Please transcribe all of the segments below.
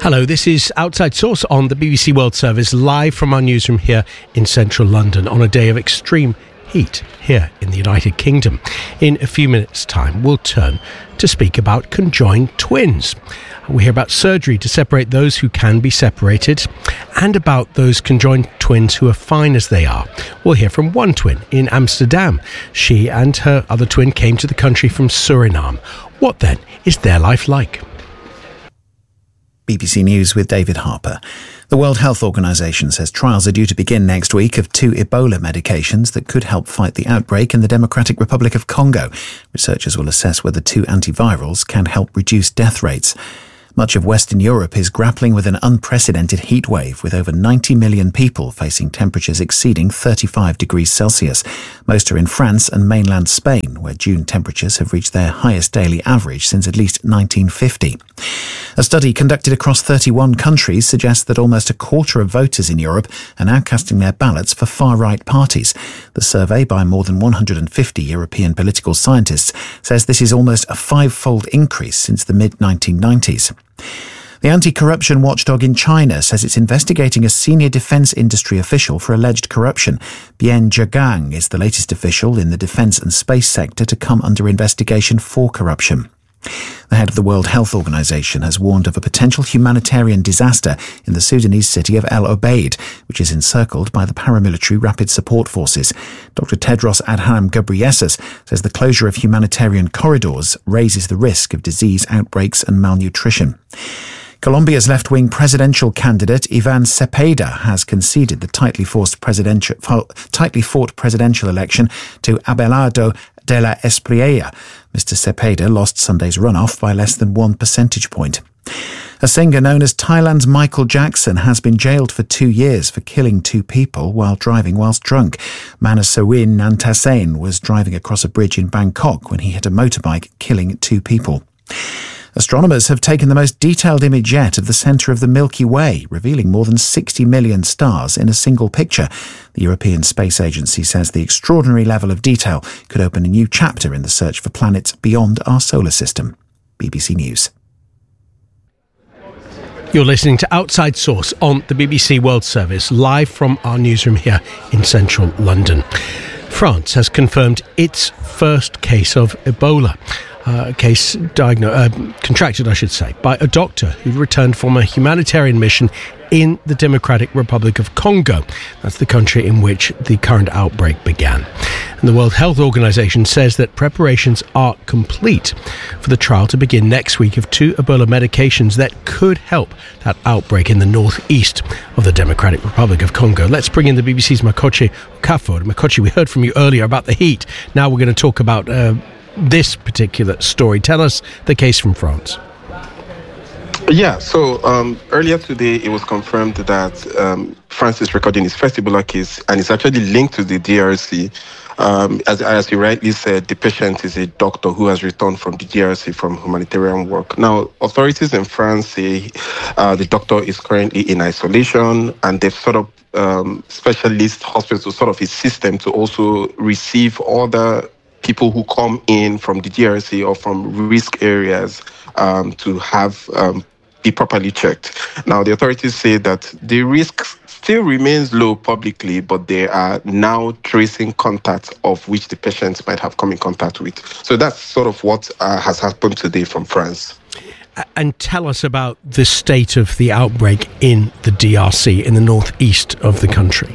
Hello, this is Outside Source on the BBC World Service, live from our newsroom here in central London on a day of extreme heat here in the United Kingdom. In a few minutes' time, we'll turn to speak about conjoined twins. We hear about surgery to separate those who can be separated and about those conjoined twins who are fine as they are. We'll hear from one twin in Amsterdam. She and her other twin came to the country from Suriname. What then is their life like? BBC News with David Harper. The World Health Organization says trials are due to begin next week of 2 Ebola medications that could help fight the outbreak in the Democratic Republic of Congo. Researchers will assess whether 2 antivirals can help reduce death rates. Much of Western Europe is grappling with an unprecedented heat wave, with over 90 million people facing temperatures exceeding 35 degrees Celsius. Most are in France and mainland Spain, where June temperatures have reached their highest daily average since at least 1950. A study conducted across 31 countries suggests that almost a quarter of voters in Europe are now casting their ballots for far-right parties. The survey, by more than 150 European political scientists, says this is almost a 5-fold increase since the mid-1990s. The anti-corruption watchdog in China says it's investigating a senior defence industry official for alleged corruption. Bian Zhegang is the latest official in the defence and space sector to come under investigation for corruption. The head of the World Health Organization has warned of a potential humanitarian disaster in the Sudanese city of El Obeid, which is encircled by the paramilitary Rapid Support Forces. Dr. Tedros Adhanom Ghebreyesus says the closure of humanitarian corridors raises the risk of disease outbreaks and malnutrition. Colombia's left-wing presidential candidate Ivan Cepeda has conceded the tightly fought presidential election to Abelardo de la Espriella. Mr. Cepeda lost Sunday's runoff by less than 1 percentage point. A singer known as Thailand's Michael Jackson has been jailed for 2 years for killing 2 people while driving whilst drunk. Manasawin Nantasen was driving across a bridge in Bangkok when he hit a motorbike, killing 2 people. Astronomers have taken the most detailed image yet of the centre of the Milky Way, revealing more than 60 million stars in a single picture. The European Space Agency says the extraordinary level of detail could open a new chapter in the search for planets beyond our solar system. BBC News. You're listening to Outside Source on the BBC World Service, live from our newsroom here in central London. France has confirmed its first case of Ebola. Contracted, by a doctor who returned from a humanitarian mission in the Democratic Republic of Congo. That's the country in which the current outbreak began. And the World Health Organization says that preparations are complete for the trial to begin next week of 2 Ebola medications that could help that outbreak in the northeast of the Democratic Republic of Congo. Let's bring in the BBC's Makochi Okafor. Makochi, we heard from you earlier about the heat. Now we're going to talk about this particular story. Tell us the case from France. Yeah, so earlier today it was confirmed that France is recording its first Ebola case, and it's actually linked to the DRC. As you rightly said, the patient is a doctor who has returned from the DRC from humanitarian work. Now, authorities in France say the doctor is currently in isolation, and they've sort of specialist hospitals, sort of a system to also receive other people who come in from the DRC or from risk areas to have be properly checked. Now, the authorities say that the risk still remains low publicly, but they are now tracing contacts of which the patients might have come in contact with. So that's sort of what has happened today from France. And tell us about the state of the outbreak in the DRC, in the northeast of the country.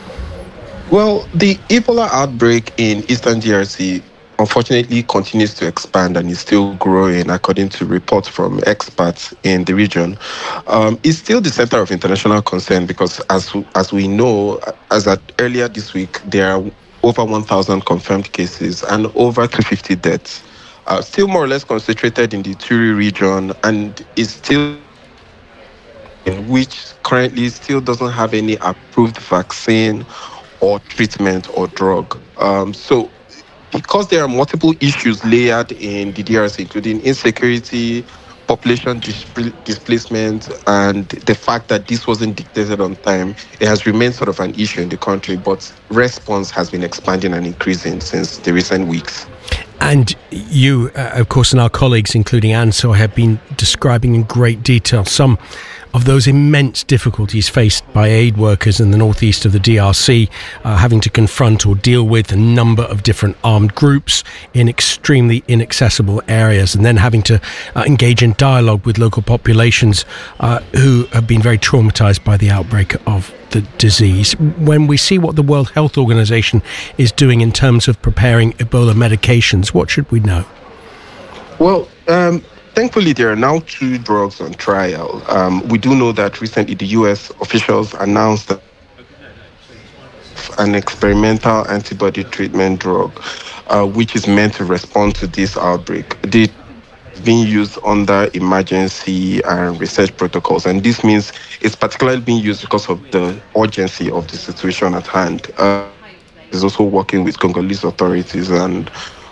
Well, the Ebola outbreak in Eastern DRC unfortunately continues to expand and is still growing, according to reports from experts in the region. It's still the center of international concern because, as we know, as at earlier this week, there are over 1,000 confirmed cases and over 250 deaths. Still more or less concentrated in the Turi region, and is still in which currently still doesn't have any approved vaccine or treatment or drug. So because there are multiple issues layered in the DRC, including insecurity, population displacement, and the fact that this wasn't dictated on time, it has remained sort of an issue in the country, but response has been expanding and increasing since the recent weeks. And you, of course, and our colleagues, including ANSO, have been describing in great detail some of those immense difficulties faced by aid workers in the northeast of the DRC, having to confront or deal with a number of different armed groups in extremely inaccessible areas, and then having to engage in dialogue with local populations who have been very traumatized by the outbreak of the disease. When we see what the World Health Organization is doing in terms of preparing Ebola medications, what should we know? Well, thankfully, there are now 2 drugs on trial. We do know that recently the U.S. officials announced that an experimental antibody treatment drug, which is meant to respond to this outbreak. It's being used under emergency and research protocols, and this means it's particularly being used because of the urgency of the situation at hand. It's also working with Congolese authorities and